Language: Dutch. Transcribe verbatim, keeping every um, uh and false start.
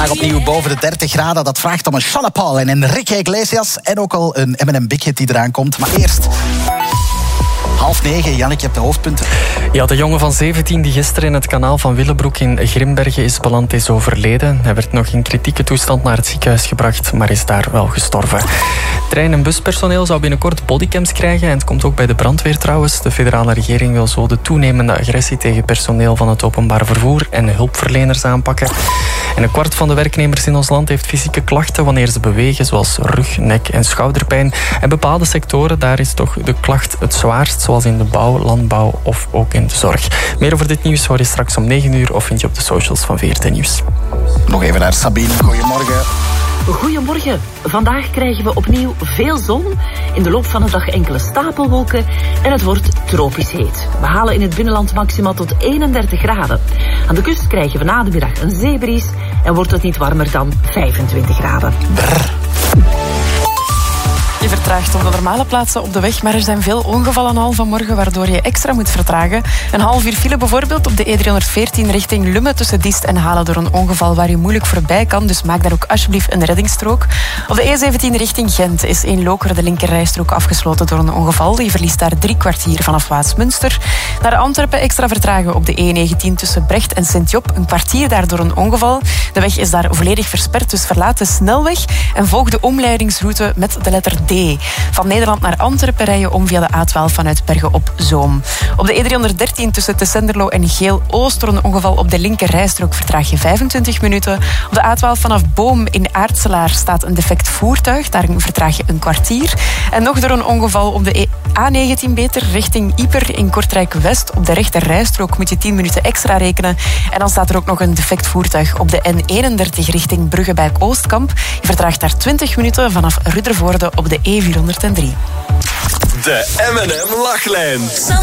Opnieuw boven de dertig graden. Dat vraagt om een Sean Paul en Enrique Iglesias. En ook al een M en M Big Hit die eraan komt. Maar eerst... Half negen, Jannik, je hebt de hoofdpunten. Ja, de jongen van zeventien die gisteren in het kanaal van Willebroek in Grimbergen is beland, is overleden. Hij werd nog in kritieke toestand naar het ziekenhuis gebracht, maar is daar wel gestorven. Trein- en buspersoneel zou binnenkort bodycams krijgen. En het komt ook bij de brandweer trouwens. De federale regering wil zo de toenemende agressie tegen personeel van het openbaar vervoer en hulpverleners aanpakken. En een kwart van de werknemers in ons land heeft fysieke klachten wanneer ze bewegen, zoals rug, nek en schouderpijn. En bepaalde sectoren, daar is toch de klacht het zwaarst, zoals in de bouw, landbouw of ook in de zorg. Meer over dit nieuws hoor je straks om negen uur of vind je op de socials van V R T Nieuws. Nog even naar Sabine. Goedemorgen. Goedemorgen. Vandaag krijgen we opnieuw veel zon. In de loop van de dag enkele stapelwolken. En het wordt tropisch heet. We halen in het binnenland maximaal tot eenendertig graden. Aan de kust krijgen we na de middag een zeebries. En wordt het niet warmer dan vijfentwintig graden. Brrr. Je vertraagt op de normale plaatsen op de weg, maar er zijn veel ongevallen al vanmorgen, waardoor je extra moet vertragen. Een half uur file bijvoorbeeld op de E driehonderdveertien richting Lummen tussen Diest en Halen door een ongeval waar je moeilijk voorbij kan, dus maak daar ook alsjeblieft een reddingsstrook. Op de E zeventien richting Gent is in Lokeren de linkerrijstrook afgesloten door een ongeval. Je verliest daar drie kwartier vanaf Waasmunster. Naar Antwerpen extra vertragen op de E negentien tussen Brecht en Sint-Job, een kwartier daar door een ongeval. De weg is daar volledig versperd, dus verlaat de snelweg en volg de omleidingsroute met de letter D. Van Nederland naar Antwerpen rij je om via de A twaalf vanuit Bergen op Zoom. Op de E driehonderddertien tussen Tessenderlo en Geel-Oost door een ongeval op de linkerrijstrook vertraag je vijfentwintig minuten. Op de A twaalf vanaf Boom in Aartselaar staat een defect voertuig. Daar vertraag je een kwartier. En nog door een ongeval op de A negentien beter richting Ieper in Kortrijk-West. Op de rechterrijstrook moet je tien minuten extra rekenen. En dan staat er ook nog een defect voertuig op de N eenendertig richting Brugge bij Oostkamp. Je vertraagt daar twintig minuten vanaf Ruddervoorde op de E vierhonderddrie. De M en M Lachlijn.